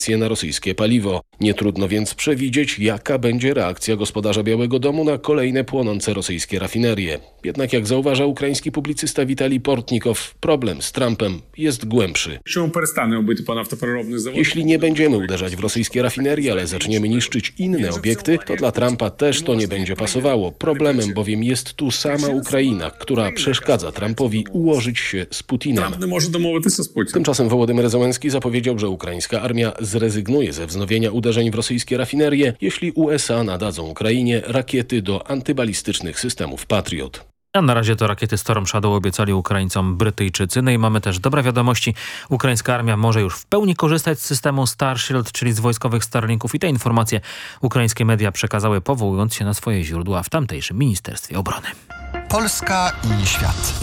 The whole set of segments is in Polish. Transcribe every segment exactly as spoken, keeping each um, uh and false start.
na rosyjskie paliwo. Nie trudno więc przewidzieć, jaka będzie reakcja gospodarza Białego Domu na kolejne płonące rosyjskie rafinerie. Jednak jak zauważa ukraiński publicysta Witalij Portnikow, problem z Trumpem jest głębszy. Jeśli nie będziemy uderzać w rosyjskie rafinerie, ale zaczniemy niszczyć inne obiekty, to dla Trumpa też to nie będzie pasowało. Problemem bowiem jest tu sama Ukraina, która przeszkadza Trumpowi ułożyć się z Putinem. Tymczasem Wołodymyr Zełenski zapowiedział, że ukraińska armia zrezygnuje ze wznowienia uderzeń w rosyjskie rafinerie, jeśli U S A nadadzą Ukrainie rakiety do antybalistycznych systemów Patriot. A na razie to rakiety Storm Shadow obiecali Ukraińcom Brytyjczycy. No i mamy też dobre wiadomości. Ukraińska armia może już w pełni korzystać z systemu Starshield, czyli z wojskowych Starlinków. I te informacje ukraińskie media przekazały, powołując się na swoje źródła w tamtejszym Ministerstwie Obrony. Polska i świat.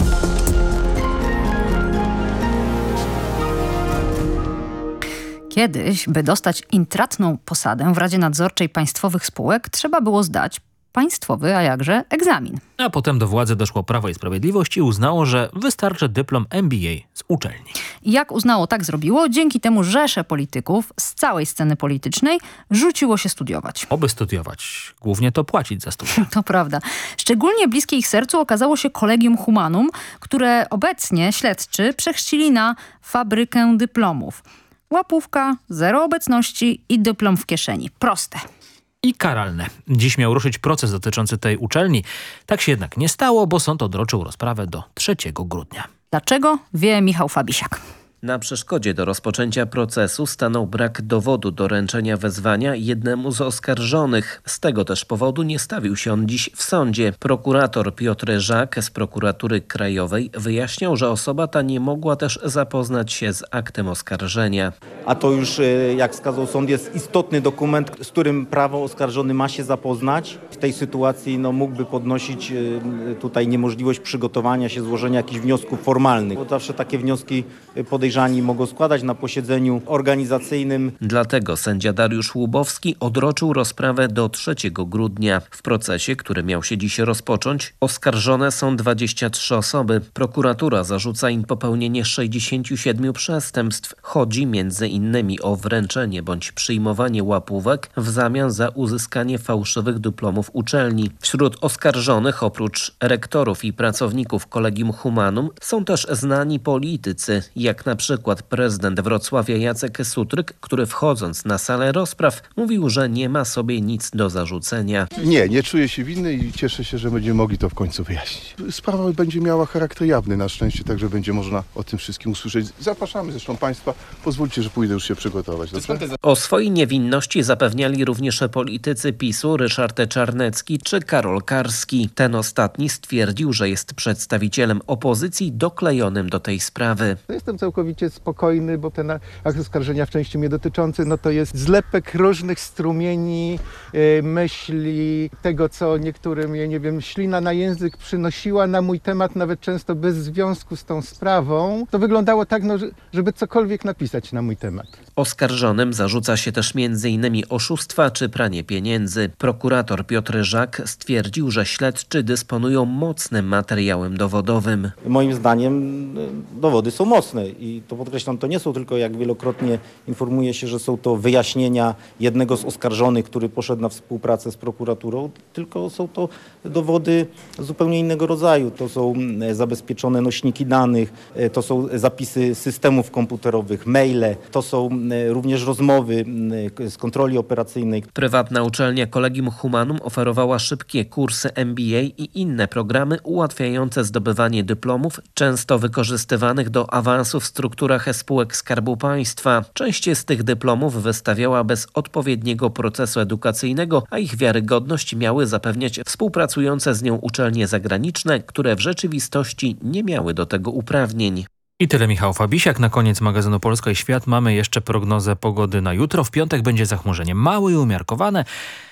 Kiedyś, by dostać intratną posadę w Radzie Nadzorczej państwowych spółek, trzeba było zdać państwowy, a jakże, egzamin. A potem do władzy doszło Prawo i Sprawiedliwość i uznało, że wystarczy dyplom M B A z uczelni. Jak uznało, tak zrobiło. Dzięki temu rzesze polityków z całej sceny politycznej rzuciło się studiować. Oby studiować. Głównie to płacić za studia. To prawda. Szczególnie bliskie ich sercu okazało się Collegium Humanum, które obecnie śledczy przechrzcili na fabrykę dyplomów. Łapówka, zero obecności i dyplom w kieszeni. Proste. I karalne. Dziś miał ruszyć proces dotyczący tej uczelni. Tak się jednak nie stało, bo sąd odroczył rozprawę do trzeciego grudnia. Dlaczego? Wie Michał Fabisiak. Na przeszkodzie do rozpoczęcia procesu stanął brak dowodu doręczenia wezwania jednemu z oskarżonych. Z tego też powodu nie stawił się on dziś w sądzie. Prokurator Piotr Żak z Prokuratury Krajowej wyjaśniał, że osoba ta nie mogła też zapoznać się z aktem oskarżenia. A to już, jak wskazał sąd, jest istotny dokument, z którym prawo oskarżony ma się zapoznać. W tej sytuacji no, mógłby podnosić tutaj niemożliwość przygotowania się, złożenia jakichś wniosków formalnych. Bo zawsze takie wnioski podejrzewam, mogą składać na posiedzeniu organizacyjnym. Dlatego sędzia Dariusz Łubowski odroczył rozprawę do trzeciego grudnia. W procesie, który miał się dziś rozpocząć, oskarżone są dwadzieścia trzy osoby. Prokuratura zarzuca im popełnienie sześćdziesięciu siedmiu przestępstw. Chodzi między innymi o wręczenie bądź przyjmowanie łapówek w zamian za uzyskanie fałszywych dyplomów uczelni. Wśród oskarżonych oprócz rektorów i pracowników Collegium Humanum są też znani politycy, jak na przykład prezydent Wrocławia Jacek Sutryk, który wchodząc na salę rozpraw mówił, że nie ma sobie nic do zarzucenia. Nie, nie czuję się winny i cieszę się, że będziemy mogli to w końcu wyjaśnić. Sprawa będzie miała charakter jawny na szczęście, także będzie można o tym wszystkim usłyszeć. Zapraszamy zresztą Państwa. Pozwólcie, że pójdę już się przygotować. Dobrze? O swojej niewinności zapewniali również politycy PiSu Ryszard Czarnecki czy Karol Karski. Ten ostatni stwierdził, że jest przedstawicielem opozycji doklejonym do tej sprawy. Jestem całkowicie spokojny, bo ten akt oskarżenia w części mnie dotyczący, no to jest zlepek różnych strumieni, yy, myśli, tego co niektórym, ja nie wiem, ślina na język przynosiła na mój temat, nawet często bez związku z tą sprawą. To wyglądało tak, no, żeby cokolwiek napisać na mój temat. Oskarżonym zarzuca się też między innymi oszustwa czy pranie pieniędzy. Prokurator Piotr Żak stwierdził, że śledczy dysponują mocnym materiałem dowodowym. Moim zdaniem dowody są mocne i to podkreślam, to nie są tylko, jak wielokrotnie informuje się, że są to wyjaśnienia jednego z oskarżonych, który poszedł na współpracę z prokuraturą, tylko są to dowody zupełnie innego rodzaju. To są zabezpieczone nośniki danych, to są zapisy systemów komputerowych, maile, to są również rozmowy z kontroli operacyjnej. Prywatna uczelnia Collegium Humanum oferowała szybkie kursy M B A i inne programy ułatwiające zdobywanie dyplomów, często wykorzystywanych do awansu w strukturach spółek Skarbu Państwa. Część z tych dyplomów wystawiała bez odpowiedniego procesu edukacyjnego, a ich wiarygodność miały zapewniać współpracujące z nią uczelnie zagraniczne, które w rzeczywistości nie miały do tego uprawnień. I tyle Michał Fabisiak. Na koniec magazynu Polska i Świat mamy jeszcze prognozę pogody na jutro. W piątek będzie zachmurzenie małe i umiarkowane,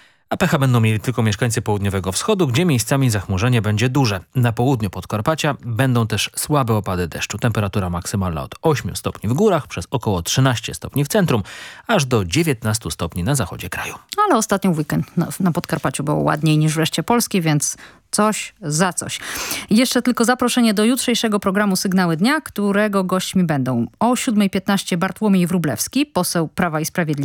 a pecha będą mieli tylko mieszkańcy południowego wschodu, gdzie miejscami zachmurzenie będzie duże. Na południu Podkarpacia będą też słabe opady deszczu. Temperatura maksymalna od ośmiu stopni w górach, przez około trzynaście stopni w centrum, aż do dziewiętnastu stopni na zachodzie kraju. Ale ostatnio weekend na, na Podkarpaciu było ładniej niż w reszcie Polski, więc coś za coś. Jeszcze tylko zaproszenie do jutrzejszego programu Sygnały Dnia, którego gośćmi będą o siódma piętnaście Bartłomiej Wróblewski, poseł Prawa i Sprawiedliwości.